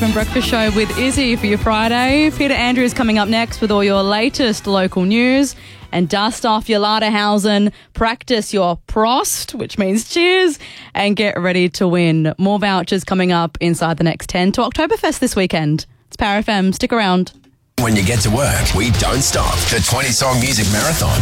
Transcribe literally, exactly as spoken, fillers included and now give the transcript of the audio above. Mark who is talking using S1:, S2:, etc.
S1: Breakfast Show with Izzy for your Friday. Peter Andrews coming up next with all your latest local news. And dust off your Laderhausen, practice your Prost, which means cheers, and get ready to win. More vouchers coming up inside the next ten to Oktoberfest this weekend. It's Power F M. Stick around.
S2: When you get to work, we don't stop. The twenty-song music marathon.